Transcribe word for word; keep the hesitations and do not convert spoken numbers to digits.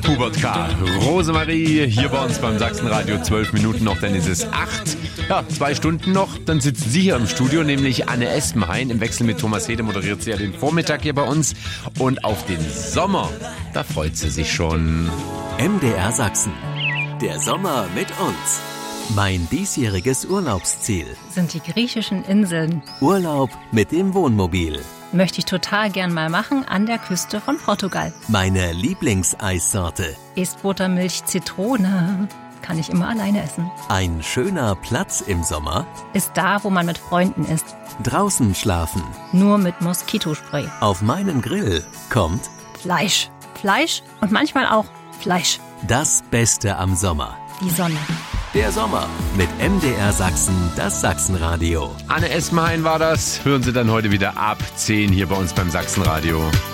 Hubert K., Rosemarie, hier bei uns beim Sachsenradio. Zwölf Minuten noch, dann ist es acht. Ja, zwei Stunden noch, dann sitzt sie hier im Studio, nämlich Anne Espenhain. Im Wechsel mit Thomas Hede moderiert sie ja den Vormittag hier bei uns. Und auf den Sommer, da freut sie sich schon. M D R Sachsen. Der Sommer mit uns. Mein diesjähriges Urlaubsziel sind die griechischen Inseln. Urlaub mit dem Wohnmobil. Möchte ich total gern mal machen an der Küste von Portugal. Meine Lieblingseissorte ist Buttermilch Zitrone. Kann ich immer alleine essen. Ein schöner Platz im Sommer ist da, wo man mit Freunden ist. Draußen schlafen. Nur mit Moskitospray. Auf meinen Grill kommt Fleisch. Fleisch und manchmal auch Fleisch. Das Beste am Sommer. Die Sonne. Der Sommer mit M D R Sachsen, das Sachsenradio. Anne Espenhain war das. Hören Sie dann heute wieder ab zehn hier bei uns beim Sachsenradio.